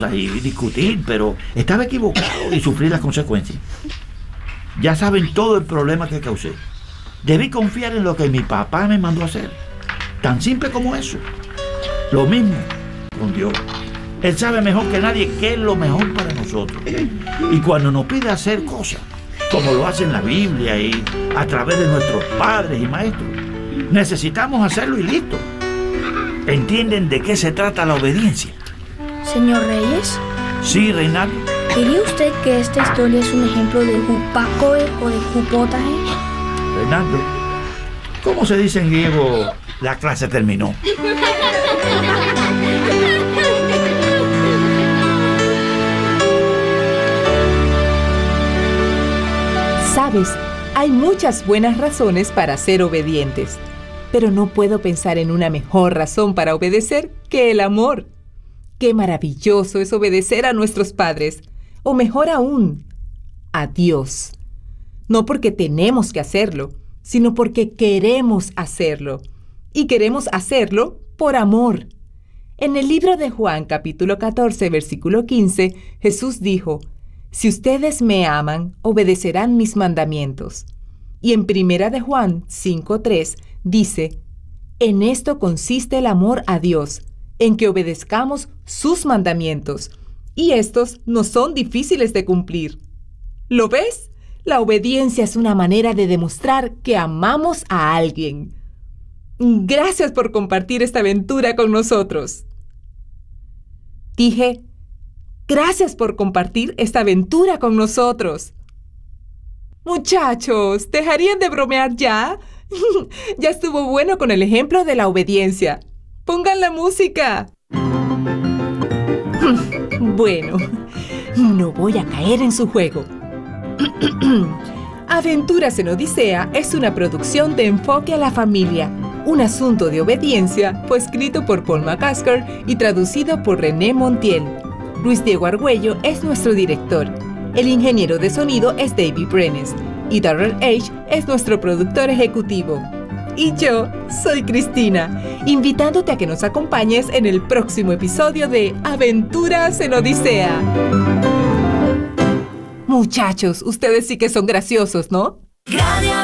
y discutir, pero estaba equivocado y sufrí las consecuencias. Ya saben todo el problema que causé. Debí confiar en lo que mi papá me mandó a hacer. Tan simple como eso. Lo mismo con Dios. Él sabe mejor que nadie qué es lo mejor para nosotros. Y cuando nos pide hacer cosas, como lo hace en la Biblia y a través de nuestros padres y maestros, necesitamos hacerlo y listo. ¿Entienden de qué se trata la obediencia? Señor Reyes, Sí, Reinaldo. ¿diría usted que esta historia es un ejemplo de jupacoe o de jupotaje? Reinaldo, ¿cómo se dice en griego la clase terminó? Sabes, hay muchas buenas razones para ser obedientes, pero no puedo pensar en una mejor razón para obedecer que el amor. Qué maravilloso es obedecer a nuestros padres, o mejor aún, a Dios. No porque tenemos que hacerlo, sino porque queremos hacerlo. Y queremos hacerlo por amor. En el libro de Juan, capítulo 14, versículo 15, Jesús dijo: «Si ustedes me aman, obedecerán mis mandamientos». Y en primera de Juan 5:3 dice: «En esto consiste el amor a Dios, en que obedezcamos sus mandamientos, y estos no son difíciles de cumplir». ¿Lo ves? La obediencia es una manera de demostrar que amamos a alguien. Gracias por compartir esta aventura con nosotros. Dije, gracias por compartir esta aventura con nosotros. Muchachos, ¿dejarían de bromear ya? Ya estuvo bueno con el ejemplo de la obediencia. ¡Pongan la música! Bueno, no voy a caer en su juego. Aventuras en Odisea es una producción de Enfoque a la Familia, un asunto de obediencia, fue escrito por Paul McCasker y traducido por René Montiel. Luis Diego Argüello es nuestro director. El ingeniero de sonido es David Brenes y Darrell H. es nuestro productor ejecutivo. Y yo soy Cristina, invitándote a que nos acompañes en el próximo episodio de Aventuras en Odisea. Muchachos, ustedes sí que son graciosos, ¿no?